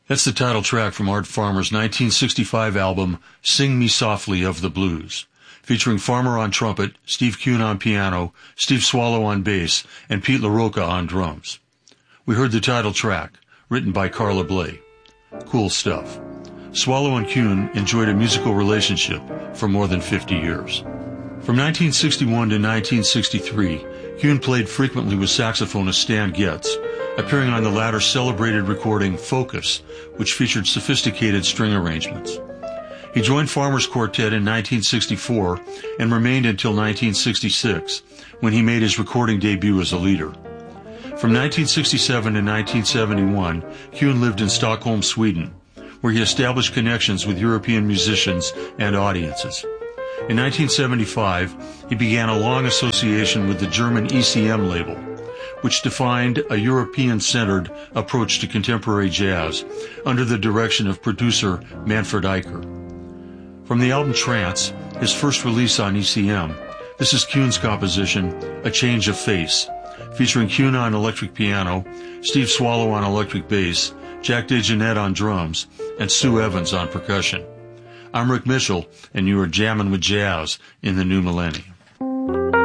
That's the title track from Art Farmer's 1965 album, Sing Me Softly of the Blues, featuring Farmer on trumpet, Steve Kuhn on piano, Steve Swallow on bass, and Pete LaRocca on drums. We heard the title track, written by Carla Bley. Cool stuff. Swallow and Kuhn enjoyed a musical relationship for more than 50 years. From 1961 to 1963, Kuhn played frequently with saxophonist Stan Getz, appearing on the latter's celebrated recording Focus, which featured sophisticated string arrangements. He joined Farmer's Quartet in 1964 and remained until 1966, when he made his recording debut as a leader. From 1967 to 1971, Kuhn lived in Stockholm, Sweden, where he established connections with European musicians and audiences. In 1975, he began a long association with the German ECM label, which defined a European-centered approach to contemporary jazz under the direction of producer Manfred Eicher. From the album Trance, his first release on ECM, this is Kuhn's composition, A Change of Face, featuring Kuhn on electric piano, Steve Swallow on electric bass, Jack DeJohnette on drums, and Sue Evans on percussion. I'm Rick Mitchell, and you are jamming with jazz in the new millennium.